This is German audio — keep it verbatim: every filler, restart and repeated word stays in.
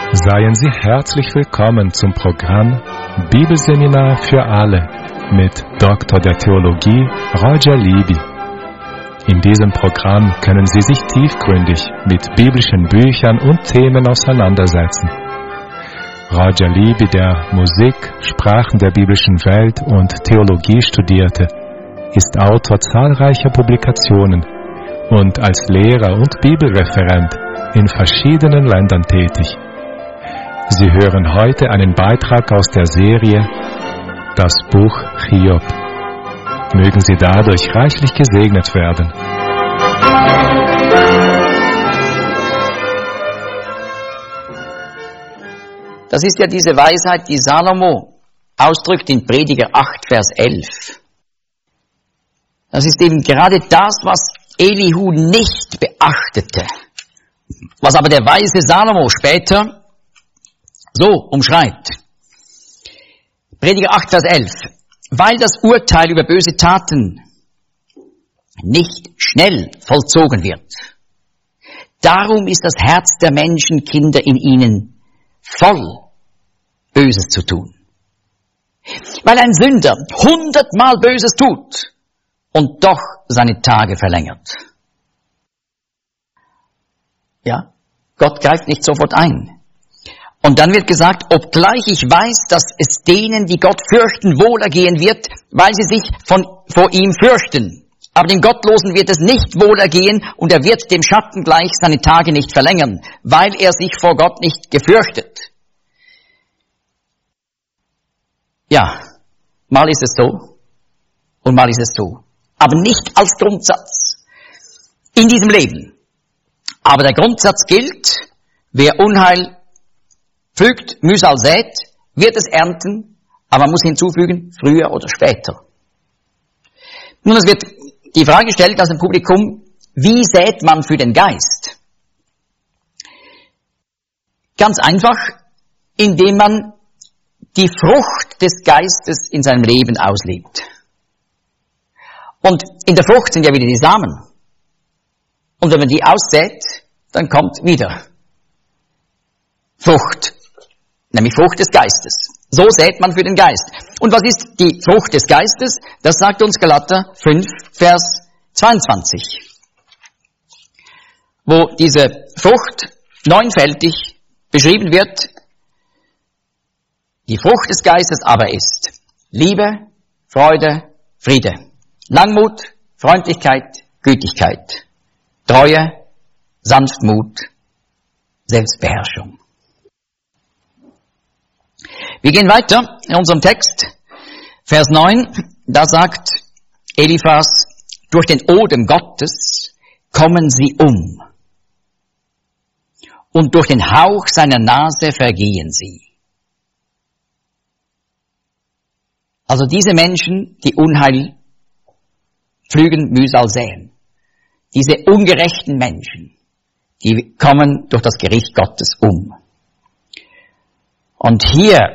Seien Sie herzlich willkommen zum Programm Bibelseminar für alle mit Doktor der Theologie Roger Libby. In diesem Programm können Sie sich tiefgründig mit biblischen Büchern und Themen auseinandersetzen. Roger Libby, der Musik, Sprachen der biblischen Welt und Theologie studierte, ist Autor zahlreicher Publikationen und als Lehrer und Bibelreferent in verschiedenen Ländern tätig. Sie hören heute einen Beitrag aus der Serie Das Buch Hiob. Mögen Sie dadurch reichlich gesegnet werden. Das ist ja diese Weisheit, die Salomo ausdrückt in Prediger acht, Vers elf. Das ist eben gerade das, was Elihu nicht beachtete, was aber der weise Salomo später so umschreibt. Prediger acht, Vers elf. Weil das Urteil über böse Taten nicht schnell vollzogen wird, darum ist das Herz der Menschenkinder in ihnen voll Böses zu tun. Weil ein Sünder hundertmal Böses tut und doch seine Tage verlängert. Ja, Gott greift nicht sofort ein. Und dann wird gesagt, obgleich ich weiß, dass es denen, die Gott fürchten, wohlergehen wird, weil sie sich von, vor ihm fürchten. Aber dem Gottlosen wird es nicht wohlergehen und er wird dem Schatten gleich seine Tage nicht verlängern, weil er sich vor Gott nicht gefürchtet. Ja, mal ist es so und mal ist es so. Aber nicht als Grundsatz in diesem Leben. Aber der Grundsatz gilt, wer Unheil pflügt, Mühsal sät, wird es ernten, aber man muss hinzufügen, früher oder später. Nun, es wird die Frage gestellt aus dem Publikum, wie sät man für den Geist? Ganz einfach, indem man die Frucht des Geistes in seinem Leben auslebt. Und in der Frucht sind ja wieder die Samen. Und wenn man die aussät, dann kommt wieder Frucht. Nämlich Frucht des Geistes. So sät man für den Geist. Und was ist die Frucht des Geistes? Das sagt uns Galater fünf, Vers zweiundzwanzig. Wo diese Frucht neunfältig beschrieben wird. Die Frucht des Geistes aber ist Liebe, Freude, Friede, Langmut, Freundlichkeit, Gütigkeit, Treue, Sanftmut, Selbstbeherrschung. Wir gehen weiter in unserem Text, Vers neun, da sagt Eliphas, durch den Odem Gottes kommen sie um und durch den Hauch seiner Nase vergehen sie. Also diese Menschen, die Unheil pflügen, Mühsal säen, diese ungerechten Menschen, die kommen durch das Gericht Gottes um. Und hier